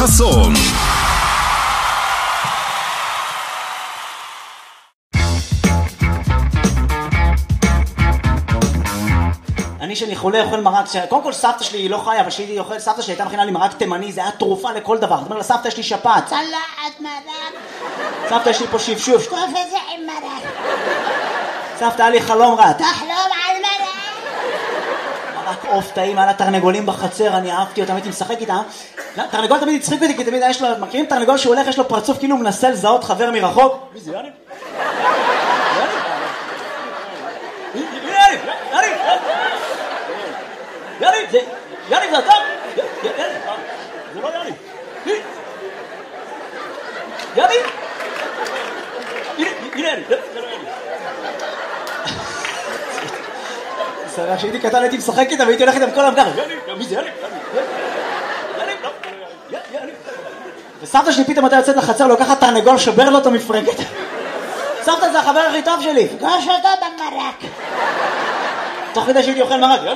חסון. אני שאני חולה אוכל מרק, קודם כל סבתא שלי היא לא חיה, אבל שהיא אוכל, סבתא שלי הייתה מכינה לי מרק תימני, זה היה תרופה לכל דבר. זאת אומרת, לסבתא יש לי שפעת. צלעת מרק. סבתא יש לי פה שפשוף. טוב איזה עם מרק. סבתא היה לי חלום רע. תחלום על מרק. מרק עוף טעים, היה לה תרנגולים בחצר, אני אהבתי אותם, הייתי משחק איתם. תרנגול תמיד הצחיק אותי, כי תמיד יש לו, מכירים תרנגול שהוא הולך, יש לו פרצוף כאילו הוא מנסה לזהות חבר מרחוק? מי זה יאני? יאני, זה אתה? זה לא יאני. יאני? הנה יאני, זה לא יאני. סבבה, כשהייתי קטן הייתי משחק איתם והייתי הולך איתם כל המגר. יאני, מי זה יאני? יאני, לא, יאני. וסבתא שלי פתאום הייתה יוצאת לחצר, לוקחת תרנגול, שובר לו את המפרקת. סבתא זה החבר הכי טוב שלי. פגוש אותו במרק. תוך כדי שהייתי אוכל מרק.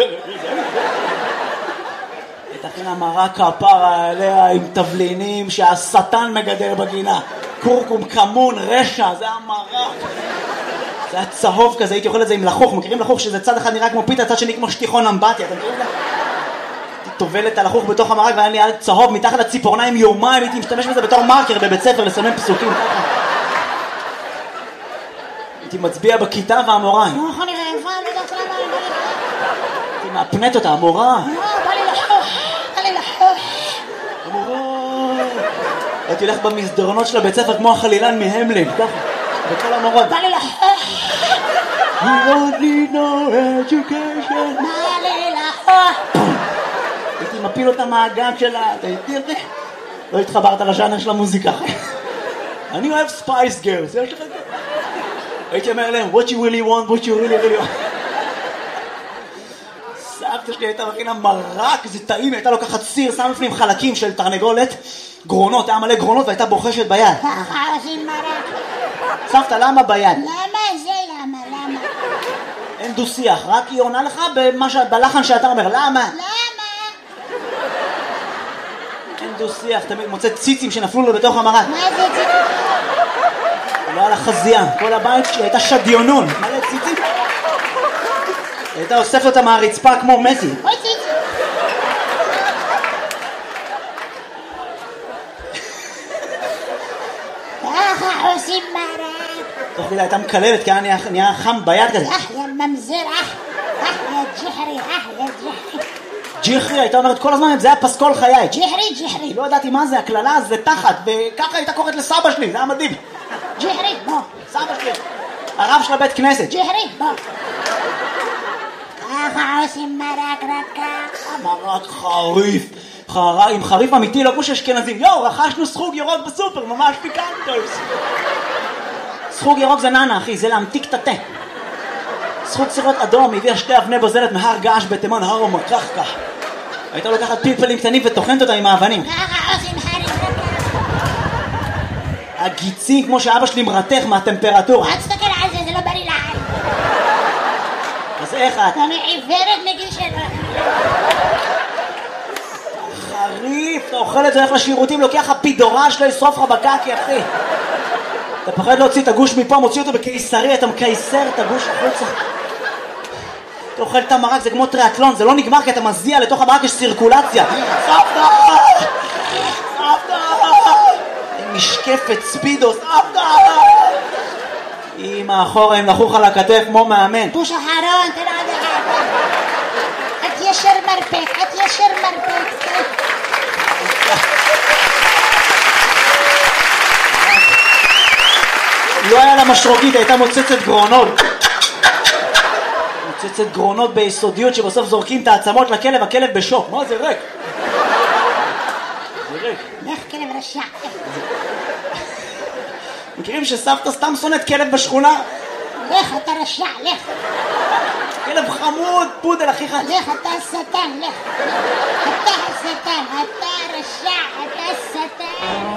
תכינה מרק כפרה עליה עם תבלינים שהשטן מגדל בגינה. קורקום, כמון, רשע, זה היה מרק. זה היה צהוב כזה, הייתי אוכל את זה עם לחוך. מכירים לחוך שזה צד אחד נראה כמו פיתה, צד שני כמו שטיחון אמבטיה. אתם מכירים את זה? הייתי טובל את הלחוך בתוך המרק והיה לי יד צהוב מתחת לציפורניים יומיים. הייתי משתמש בזה בתור מרקר בבית ספר לסמן פסוקים. הייתי מצביע בכיתה והמורה. לא יכול נראה איפה, לא יודעת למה. הייתי מאפנת אותה, המורה. בא לי לחוך. המורה. הייתי הולך במסדרונות של הבית ספר כמו החלילן מהמלין, ככה, בכל המורות. בא לי לחוך. You don't need no education. בא לי לחוך. הייתי מפיל אותה מהגג שלה, תראי. לא התחברת לז'אנר של המוזיקה. אני אוהב ספייס גרס, יש לך את זה? הייתי אומר להם, what you really want, what you really want. סבתא שלי הייתה מכינה מרק, זה טעים, הייתה לוקחת סיר, שם לפנים חלקים של תרנגולת, גרונות, היה מלא גרונות והייתה בוחשת ביד. ככה עושים מרק. סבתא, למה ביד? למה זה למה? אין דו שיח, רק היא עונה לך בלחן שאתה אומר, למה? אין דו שיח, תמיד מוצא ציצים שנפלו לו בתוך המרק. מה זה ציצים? לא על החזייה, כל הבית שלי הייתה שדיונון, מלא ציצים. הייתה אוספת אותה מהרצפה כמו מסי. אוי ציצים. ככה עושים מרק. תוך כדי הייתה מקללת, כי נהיה חם ביד כזה. יא ממזר, יא ג'חרי, יא ג'חרי. ג'חרי, הייתה אומרת כל הזמן, זה היה פסקול חיי. ג'חרי. לא ידעתי מה זה, הכללה זה תחת, וככה הייתה קוראת לסבא שלי, זה היה מדהים. ג'חרי, בוא. סבא שלי, הרב של הבית כנסת. ג'חרי, בוא. ככה עושים מרק רק ככה. מרק חריף, עם חריף אמיתי, לא כמו שאשכנזים. רכשנו סחוג ירוק בסופר, ממש פיקנטוס. סחוג ירוק זה ננה, אחי, זה להמתיק את התה. סחוג סירות אדום, הביאה 2 אבני בוזלת מהר געש בתימן, הר המקחקח. הייתה לוקחת פלפלים קטנים וטוחנת אותם עם האבנים. ככה עושים חריף רק ככה. הגיצים, כמו שאבא שלי מרתך מהטמפרטורה. אל תסתכל על זה, זה לא בריא לעין. אז איך את? אני עיוורת מגיל 7. חריף, אתה אוכל את זה, הולך לשירותים, לוקח הפידורה שלו, ישרוף לך בקקי, אחי. אתה פחד להוציא את הגוש מפה, מוציא אותו בקיסרי, אתה מקייסר את הגוש החוצה. אתה אוכל את המרק, זה כמו טריאטלון, זה לא נגמר כי אתה מזיע, לתוך המרק יש סירקולציה. סבתא! סבתא! משקפת, ספידו, סבתא! אמא, אחורה, הם לחוך על הכתף כמו מאמן. בוש אחרון, תראה עד אחד. את ישר מרפק. לא היה לה משרוקית, הייתה מוצצת גרונות. מוצצת גרונות ביסודיות שבסוף זורקים את העצמות לכלב, הכלב בשוק. מה זה ריק? זה ריק. לך כלב רשע. מכירים שסבתא סתם שונאת כלב בשכונה? לך אתה רשע, לך. כלב חמוד, פודל הכי חד. לך אתה שטן, לך. אתה השטן, אתה רשע, אתה שטן.